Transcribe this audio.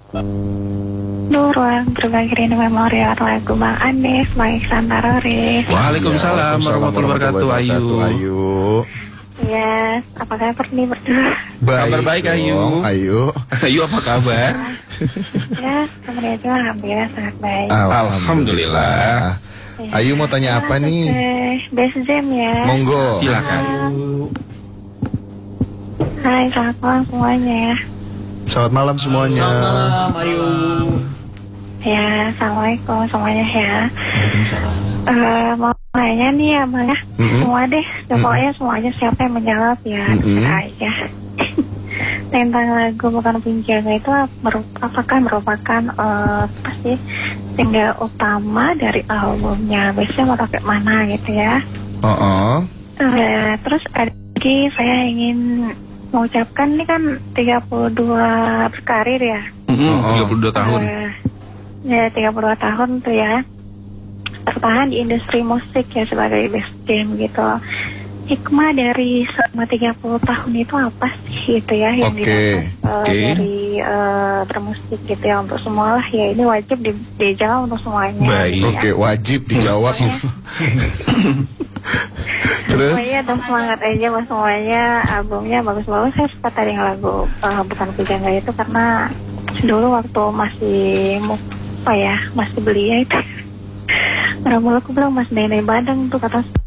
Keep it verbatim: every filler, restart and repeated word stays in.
Duh, ruang berbagi rindu memori lagu Bang Anes, Bang Iksan Tarore. Waalaikumsalam warahmatullahi wabarakatuh. Ayu. Ayu. Ya, apa kabar nih berdua? Baik, kabar baik Ayu. Ayu. Ayu apa kabar? Ya, kabarnya juga alhamdulillah sangat baik. Alhamdulillah. Ya. Ayu mau tanya apa nih? Best Jam ya. Monggo. Silakan. Hai, selamat malam semuanya ya. Selamat malam semuanya. Selamat malam Ayu. Ya, assalamualaikum semuanya ya. Uh, mau nanya nih ya Bang ya. Mm-mm. Semua deh, pokoknya semuanya siapa yang menjawab ya, Mm-mm. terserah aja. Tentang lagu Bukan Penjaga itu meru- apakah merupakan uh, apa sih single utama dari albumnya? Biasanya mau pakai mana gitu ya? Oh, oh. Uh, terus ada lagi saya ingin mengucapkan ini kan tiga puluh dua berkarir ya. Mm-mm, Oh. tiga puluh dua tahun. Uh, ya tiga puluh dua tahun tuh ya. Bertahan di industri musik ya sebagai best jam gitu. Hikmah dari selama tiga puluh tahun itu apa sih gitu ya yang Oke. didapat uh, Oke. dari uh, bermusik gitu ya untuk semua lah ya, ini wajib di, dijawab untuk semuanya. Baik. gitu ya. Oke, wajib dijawab. Terus? Pokoknya dan semangat aja buat semuanya, albumnya bagus-bagus. Saya suka tadi yang lagu uh, Bukan Pujangga itu karena dulu waktu masih apa ya masih belia itu. Orang mulu aku bilang Mas Nenek Badang tuh kata